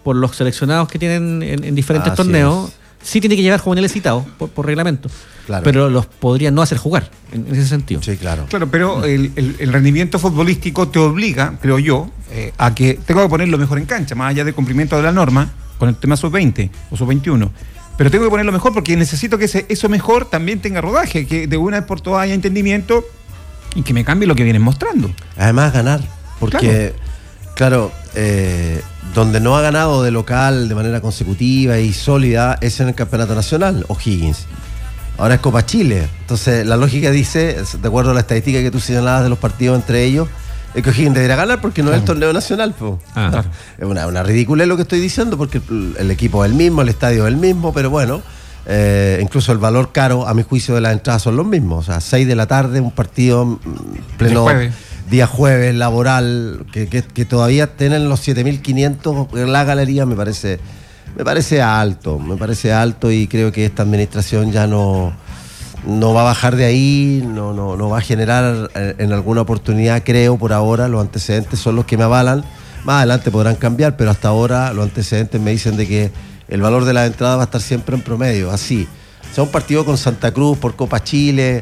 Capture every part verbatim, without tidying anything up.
por los seleccionados que tienen en, en diferentes Así torneos, es. sí tiene que llevar juveniles citados por, por reglamento. Claro. Pero los podría no hacer jugar en, en ese sentido. Sí, claro. Claro, pero el, el, el rendimiento futbolístico te obliga, creo yo, eh, a que tengo que poner lo mejor en cancha, más allá del cumplimiento de la norma, con el tema sub veinte o sub veintiuno. Pero tengo que ponerlo mejor porque necesito que ese, eso mejor también tenga rodaje, que de una vez por todas haya entendimiento y que me cambie lo que vienen mostrando. Además, ganar. Porque, claro, claro eh, donde no ha ganado de local de manera consecutiva y sólida es en el Campeonato Nacional, O'Higgins. Ahora es Copa Chile. Entonces, la lógica dice, de acuerdo a la estadística que tú señalabas de los partidos entre ellos, es que O'Higgins debería ganar porque no claro. es el torneo nacional. Po. Ah, claro. Es una, una ridiculez lo que estoy diciendo porque el, el equipo es el mismo, el estadio es el mismo, pero bueno, eh, incluso el valor caro, a mi juicio, de las entradas son los mismos. O sea, seis de la tarde, un partido pleno jueves. día jueves, laboral, que, que, que todavía tienen los siete mil quinientos en la galería, me parece... Me parece alto, me parece alto y creo que esta administración ya no, no va a bajar de ahí, no, no, no va a generar en alguna oportunidad, creo, por ahora. Los antecedentes son los que me avalan. Más adelante podrán cambiar, pero hasta ahora los antecedentes me dicen de que el valor de la entrada va a estar siempre en promedio, así. O sea, un partido con Santa Cruz por Copa Chile,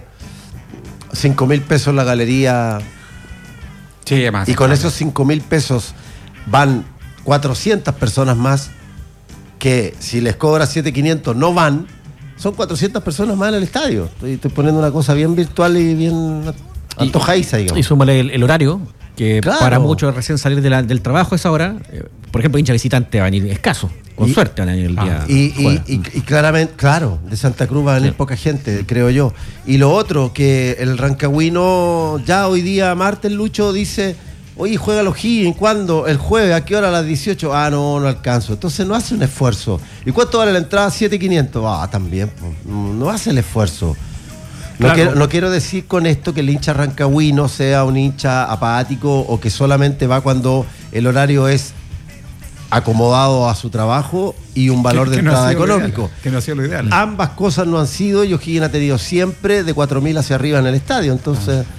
cinco mil pesos en la galería. Sí, además. Y con esos cinco mil pesos van cuatrocientas personas más, que si les cobra siete mil quinientos no van, son cuatrocientas personas más en el estadio. Estoy, estoy poniendo una cosa bien virtual y bien antojadiza, digamos. Y súmale el, el horario, que claro. para muchos recién salir de la, del trabajo a esa hora, eh, por ejemplo, hincha visitante va a venir escaso, con y, suerte van a venir el día. Ah, y, y, y, y claramente, claro, de Santa Cruz va a venir sí. poca gente, creo yo. Y lo otro, que el rancagüino ya hoy día, martes, Lucho dice... Oye, juega los O'Higgins, ¿cuándo? El jueves, ¿a qué hora? A las dieciocho. Ah, no, no alcanzo. Entonces no hace un esfuerzo. ¿Y cuánto vale la entrada? siete mil quinientos. Ah, también. No hace el esfuerzo. No, claro. quiero, no quiero decir con esto que el hincha rancagüino sea un hincha apático o que solamente va cuando el horario es acomodado a su trabajo y un valor que, de que entrada no económico. Ideal, que no ha sido lo ideal. Ambas cosas no han sido y O'Higgins ha tenido siempre de cuatro mil hacia arriba en el estadio. Entonces... Ah.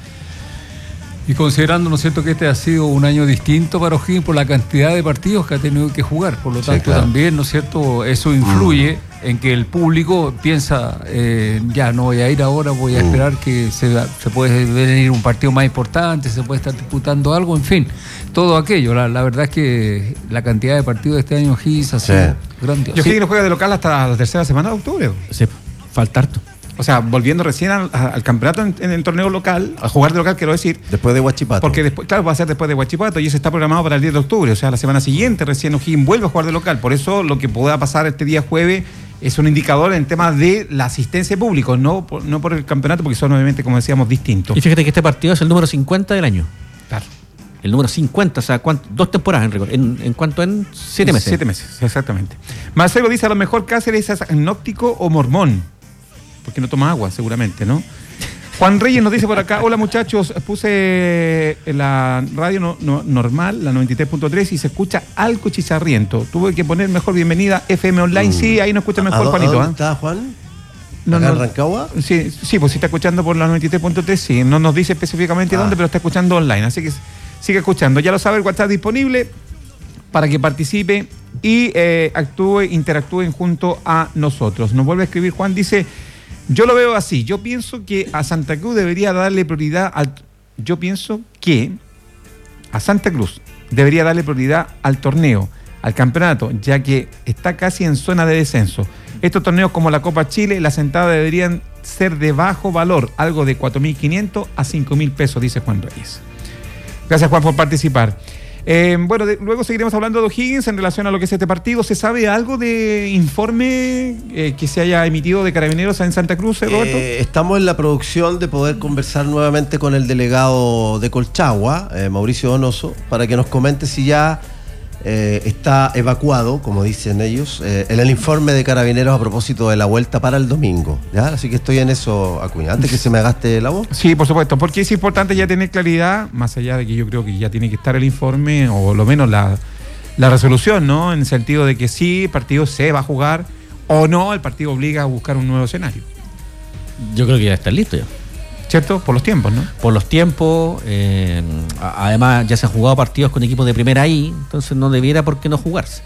Y considerando, ¿no es cierto?, que este ha sido un año distinto para O'Higgins por la cantidad de partidos que ha tenido que jugar. Por lo tanto, sí, claro. también, ¿no es cierto?, eso influye mm. en que el público piensa, eh, ya no voy a ir ahora, voy a mm. esperar que se, se puede venir un partido más importante, se puede estar disputando algo, en fin, todo aquello. La, la verdad es que la cantidad de partidos de este año O'Higgins ha sido sí. grandiosa. Y O'Higgins no juega de local hasta la tercera semana de octubre. Sí, falta harto. O sea, volviendo recién al, al campeonato en, en el torneo local, a jugar de local, quiero decir. Después de Huachipato. Porque después, claro, va a ser después de Huachipato y eso está programado para el diez de octubre. O sea, la semana siguiente recién O'Higgins vuelve a jugar de local. Por eso lo que pueda pasar este día jueves es un indicador en temas de la asistencia de público, no por, no por el campeonato, porque son obviamente, como decíamos, distintos. Y fíjate que este partido es el número cincuenta del año. Claro. El número cincuenta, o sea, ¿cuánto? Dos temporadas en, en, en cuanto en siete meses. Siete meses, exactamente. Marcelo dice, a lo mejor Cáceres es agnóstico o mormón. Porque no toma agua, seguramente, ¿no? Juan Reyes nos dice por acá, hola muchachos, puse la radio no, no, normal, la noventa y tres punto tres, y se escucha algo chicharriento. Tuve que poner mejor bienvenida F M Online, mm. sí, ahí nos escucha mejor, Juanito. ¿Dónde ¿eh? está Juan? No, ¿Acá no, en Rancagua? Sí, sí, pues si está escuchando por la noventa y tres punto tres, sí, no nos dice específicamente ah. dónde, pero está escuchando online, así que sigue escuchando. Ya lo sabe, el WhatsApp disponible para que participe y eh, actúe, interactúen junto a nosotros. Nos vuelve a escribir Juan, dice... Yo lo veo así, yo pienso que a Santa Cruz debería darle prioridad al... Yo pienso que a Santa Cruz debería darle prioridad al torneo, al campeonato, ya que está casi en zona de descenso. Estos torneos como la Copa Chile, las entradas deberían ser de bajo valor, algo de cuatro mil quinientos a cinco mil pesos, dice Juan Reyes. Gracias, Juan, por participar. Eh, bueno, de, luego seguiremos hablando de O'Higgins en relación a lo que es este partido. ¿Se sabe algo de informe eh, que se haya emitido de Carabineros en Santa Cruz, Roberto? Eh, estamos en la producción de poder conversar nuevamente con el delegado de Colchagua, eh, Mauricio Donoso, para que nos comente si ya eh, está evacuado, como dicen ellos, eh, en el informe de Carabineros a propósito de la vuelta para el domingo. ¿Ya? Así que estoy en eso, Acuña. Antes que se me gaste la voz. Sí, por supuesto, porque es importante ya tener claridad, más allá de que yo creo que ya tiene que estar el informe, o lo menos la, la resolución, ¿no? En el sentido de que sí, el partido se va a jugar, o no, el partido obliga a buscar un nuevo escenario. Yo creo que ya está listo ya. ¿Cierto? Por los tiempos, ¿no? Por los tiempos, eh, además ya se han jugado partidos con equipos de primera ahí, entonces no debiera por qué no jugarse.